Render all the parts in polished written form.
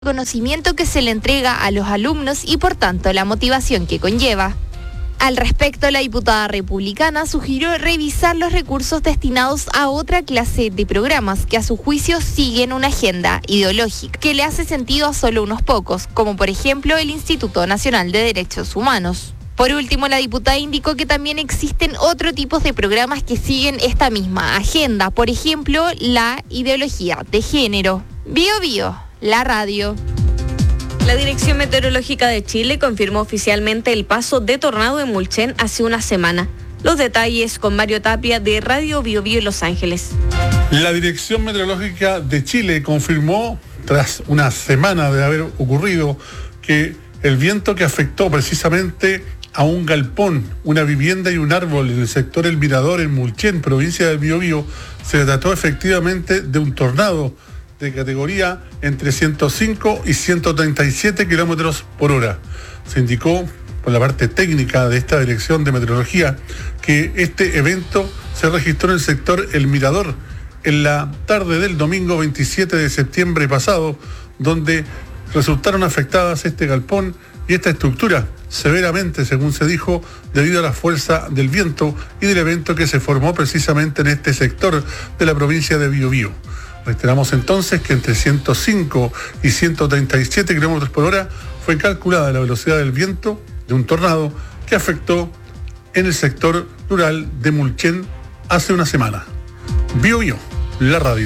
conocimiento que se le entrega a los alumnos y por tanto la motivación que conlleva. Al respecto, la diputada republicana sugirió revisar los recursos destinados a otra clase de programas que a su juicio siguen una agenda ideológica que le hace sentido a solo unos pocos, como por ejemplo el Instituto Nacional de Derechos Humanos. Por último, la diputada indicó que también existen otros tipos de programas que siguen esta misma agenda, por ejemplo, la ideología de género. Bio Bio, la radio. La Dirección Meteorológica de Chile confirmó oficialmente el paso de tornado en Mulchen hace una semana. Los detalles con Mario Tapia de Radio Bio Bio en Los Ángeles. La Dirección Meteorológica de Chile confirmó, tras una semana de haber ocurrido, que el viento que afectó precisamente a un galpón, una vivienda y un árbol en el sector El Mirador en Mulchen, provincia del Biobío, se trató efectivamente de un tornado de categoría entre 105 y 137 kilómetros por hora. Se indicó por la parte técnica de esta Dirección de Meteorología que este evento se registró en el sector El Mirador en la tarde del domingo 27 de septiembre pasado, donde resultaron afectadas este galpón y esta estructura severamente, según se dijo, debido a la fuerza del viento y del evento que se formó precisamente en este sector de la provincia de Biobío. Reiteramos entonces que entre 105 y 137 kilómetros por hora fue calculada la velocidad del viento de un tornado que afectó en el sector rural de Mulchen hace una semana. Biobío, la radio.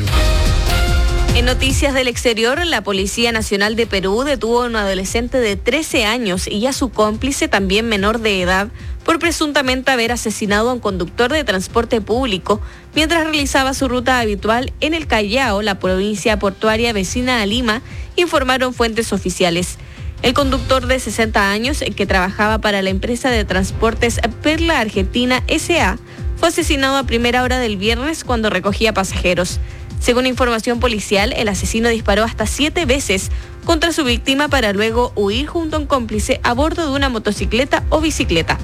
En noticias del exterior, la Policía Nacional de Perú detuvo a un adolescente de 13 años y a su cómplice, también menor de edad, por presuntamente haber asesinado a un conductor de transporte público mientras realizaba su ruta habitual en el Callao, la provincia portuaria vecina a Lima, informaron fuentes oficiales. El conductor de 60 años, que trabajaba para la empresa de transportes Perla Argentina S.A., fue asesinado a primera hora del viernes cuando recogía pasajeros. Según información policial, el asesino disparó hasta 7 veces contra su víctima para luego huir junto a un cómplice a bordo de una motocicleta o bicicleta.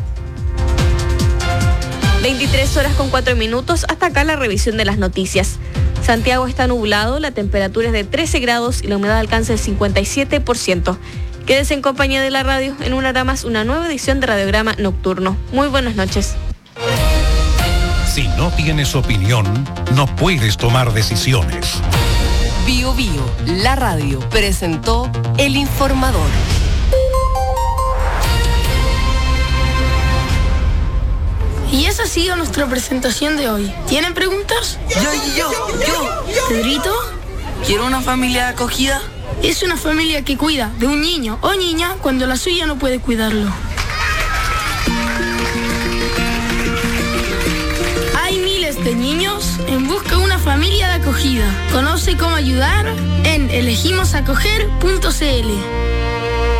23:04. Hasta acá la revisión de las noticias. Santiago está nublado, la temperatura es de 13 grados y la humedad alcanza el 57%. Quédese en compañía de la radio. En una hora más, una nueva edición de Radiograma Nocturno. Muy buenas noches. Si no tienes opinión, no puedes tomar decisiones. Bio Bio, la radio, presentó El Informador. Y esa ha sido nuestra presentación de hoy. ¿Tienen preguntas? Yo. ¿Pedrito? ¿Quiero una familia acogida? Es una familia que cuida de un niño o niña cuando la suya no puede cuidarlo. Hay miles de niños en busca de una familia de acogida. Conoce cómo ayudar en elegimosacoger.cl.